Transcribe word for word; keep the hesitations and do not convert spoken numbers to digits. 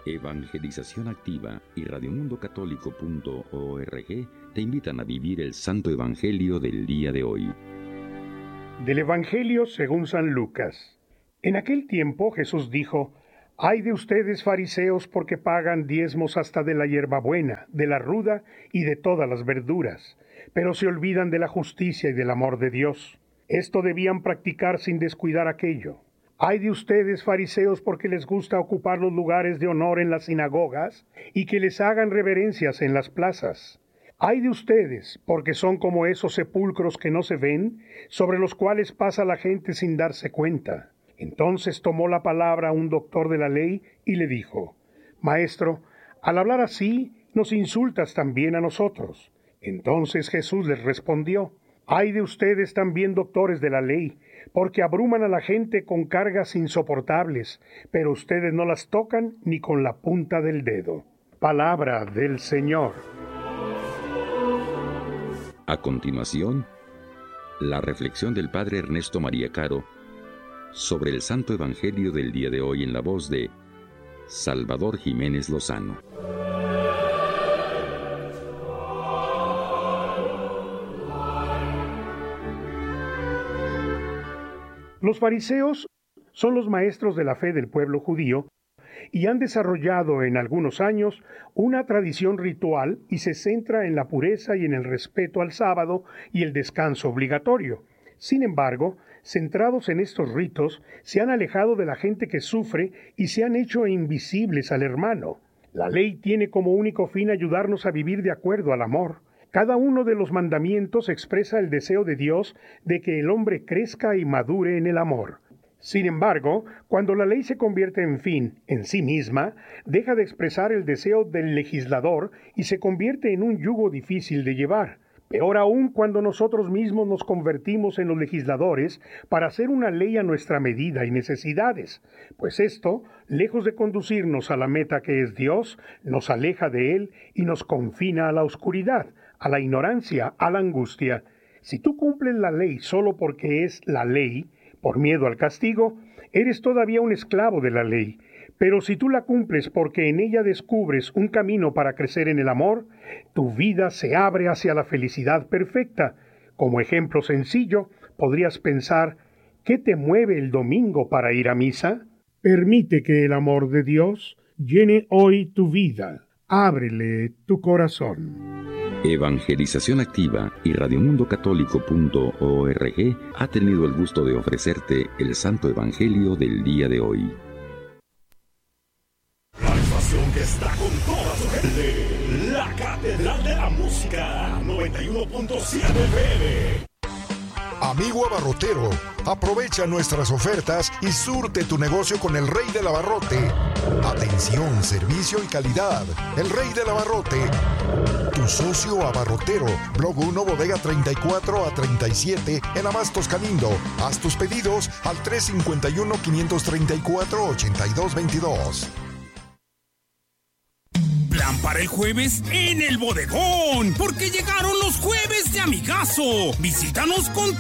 Evangelización Activa y radio mundo católico punto org te invitan a vivir el Santo Evangelio del día de hoy. Del Evangelio según San Lucas. En aquel tiempo Jesús dijo: «Ay de ustedes, fariseos, porque pagan diezmos hasta de la hierbabuena, de la ruda y de todas las verduras, pero se olvidan de la justicia y del amor de Dios. Esto debían practicar sin descuidar aquello. Ay de ustedes, fariseos, porque les gusta ocupar los lugares de honor en las sinagogas y que les hagan reverencias en las plazas. Ay de ustedes, porque son como esos sepulcros que no se ven, sobre los cuales pasa la gente sin darse cuenta». Entonces tomó la palabra un doctor de la ley y le dijo: «Maestro, al hablar así, nos insultas también a nosotros». Entonces Jesús les respondió: «Ay de ustedes también, doctores de la ley, porque abruman a la gente con cargas insoportables, pero ustedes no las tocan ni con la punta del dedo». Palabra del Señor. A continuación, la reflexión del Padre Ernesto María Caro sobre el Santo Evangelio del día de hoy en la voz de Salvador Jiménez Lozano. Los fariseos son los maestros de la fe del pueblo judío y han desarrollado en algunos años una tradición ritual y se centra en la pureza y en el respeto al sábado y el descanso obligatorio. Sin embargo, centrados en estos ritos, se han alejado de la gente que sufre y se han hecho invisibles al hermano. La ley tiene como único fin ayudarnos a vivir de acuerdo al amor. Cada uno de los mandamientos expresa el deseo de Dios de que el hombre crezca y madure en el amor. Sin embargo, cuando la ley se convierte en fin en sí misma, deja de expresar el deseo del legislador y se convierte en un yugo difícil de llevar. Peor aún cuando nosotros mismos nos convertimos en los legisladores para hacer una ley a nuestra medida y necesidades, pues esto, lejos de conducirnos a la meta que es Dios, nos aleja de Él y nos confina a la oscuridad, a la ignorancia, a la angustia. Si tú cumples la ley solo porque es la ley, por miedo al castigo, eres todavía un esclavo de la ley. Pero si tú la cumples porque en ella descubres un camino para crecer en el amor, tu vida se abre hacia la felicidad perfecta. Como ejemplo sencillo, podrías pensar: ¿qué te mueve el domingo para ir a misa? Permite que el amor de Dios llene hoy tu vida. Ábrele tu corazón. Evangelización Activa y radio mundo católico punto org ha tenido el gusto de ofrecerte el Santo Evangelio del día de hoy. Que está con toda su gente, la Catedral de la Música, noventa y uno punto siete F M. Amigo abarrotero, aprovecha nuestras ofertas y surte tu negocio con el Rey del Abarrote. Atención, servicio y calidad. El Rey del Abarrote. Tu socio abarrotero. Blog uno, bodega treinta y cuatro a treinta y siete en Abastos Calindo. Haz tus pedidos al tres cinco uno, cinco tres cuatro, ocho dos dos dos. Plan para el jueves en el bodegón, porque llegaron los jueves de amigazo. Visítanos con